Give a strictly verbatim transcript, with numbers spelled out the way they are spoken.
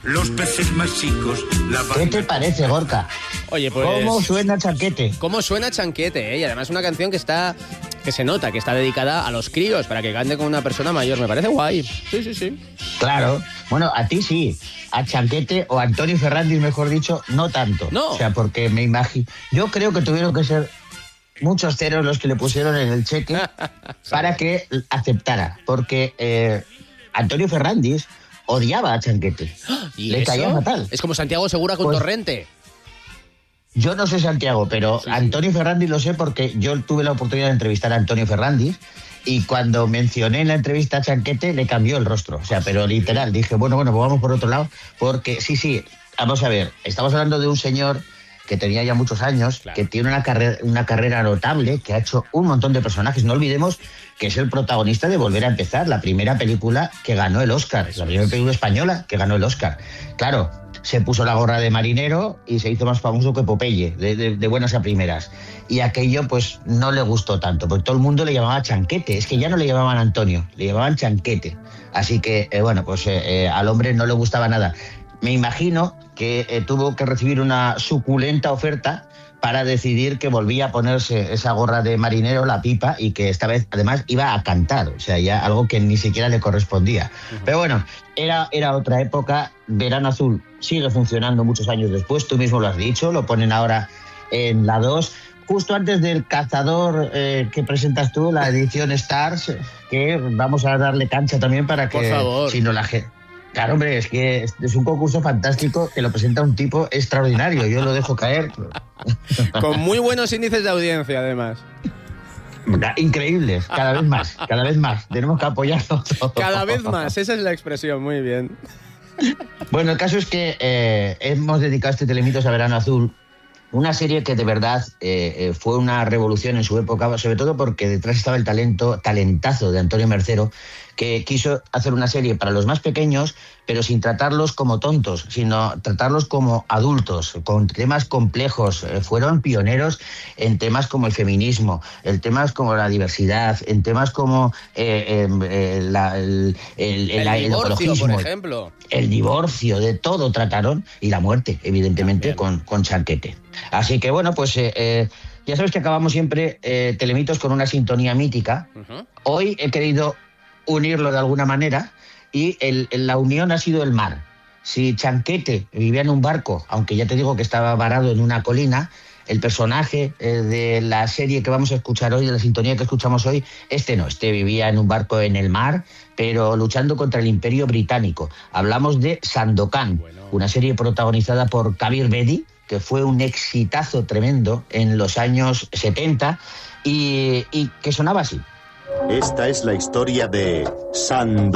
los peces más chicos. La ¿Qué te parece, Gorka? Oye, pues... ¿Cómo suena Chanquete? ¿Cómo suena Chanquete, eh? Y además una canción que está... que se nota que está dedicada a los críos, para que cante con una persona mayor. Me parece guay. Sí, sí, sí. Claro. Bueno, a ti sí. A Chanquete o a Antonio Ferrandis, mejor dicho, no tanto. No. O sea, porque me imagino... Yo creo que tuvieron que ser muchos ceros los que le pusieron en el cheque para que aceptara. Porque eh, Antonio Ferrandis odiaba a Chanquete. ¿Y le eso? caía fatal. Es como Santiago Segura con Pues, Torrente. Yo no sé Santiago, pero Sí, sí. Antonio Ferrandis lo sé porque yo tuve la oportunidad de entrevistar a Antonio Ferrandis y cuando mencioné en la entrevista a Chanquete le cambió el rostro. O sea, pero literal, dije, bueno, bueno, pues vamos por otro lado, porque sí, sí, vamos a ver, estamos hablando de un señor que tenía ya muchos años, Claro. que tiene una carrera, una carrera notable, que ha hecho un montón de personajes. No olvidemos que es el protagonista de Volver a Empezar, la primera película que ganó el Oscar, la primera película española que ganó el Oscar. Claro, se puso la gorra de marinero y se hizo más famoso que Popeye, de, de, de buenas a primeras. Y aquello pues no le gustó tanto, porque todo el mundo le llamaba Chanquete. Es que ya no le llamaban Antonio, le llamaban Chanquete. Así que, eh, bueno, pues eh, eh, al hombre no le gustaba nada. Me imagino que eh, tuvo que recibir una suculenta oferta para decidir que volvía a ponerse esa gorra de marinero, la pipa, y que esta vez además iba a cantar, o sea, ya algo que ni siquiera le correspondía. Uh-huh. Pero bueno, era, era otra época. Verano Azul sigue funcionando muchos años después, tú mismo lo has dicho, lo ponen ahora en la dos, justo antes del Cazador eh, que presentas tú, la edición Stars, que vamos a darle cancha también para que... Por favor. Si no la gente... Claro, hombre, es que es un concurso fantástico que lo presenta un tipo extraordinario. Yo lo dejo caer. Con muy buenos índices de audiencia, además. Increíbles, cada vez más, cada vez más. Tenemos que apoyarlo todo. Cada vez más, esa es la expresión, muy bien. Bueno, el caso es que eh, hemos dedicado este Telemitos a Verano Azul, una serie que de verdad eh, eh, fue una revolución en su época, sobre todo porque detrás estaba el talento, talentazo de Antonio Mercero, que quiso hacer una serie para los más pequeños, pero sin tratarlos como tontos, sino tratarlos como adultos, con temas complejos. Eh, fueron pioneros en temas como el feminismo, en temas como la diversidad, en temas como eh, eh, la, el, el, el, el divorcio, el por ejemplo. El divorcio, de todo trataron, y la muerte, evidentemente, con, con Chanquete. Así que, bueno, pues... Eh, eh, ya sabes que acabamos siempre eh, Telemitos con una sintonía mítica. Uh-huh. Hoy he querido unirlo de alguna manera y el, el, la unión ha sido el mar. Si Chanquete vivía en un barco, aunque ya te digo que estaba varado en una colina, el personaje eh, de la serie que vamos a escuchar hoy, de la sintonía que escuchamos hoy, este no, este vivía en un barco en el mar, pero luchando contra el Imperio Británico. Hablamos de Sandokan, bueno. Una serie protagonizada por Kabir Bedi, que fue un exitazo tremendo en los años setenta y, y que sonaba así. Esta es la historia de Sandokan.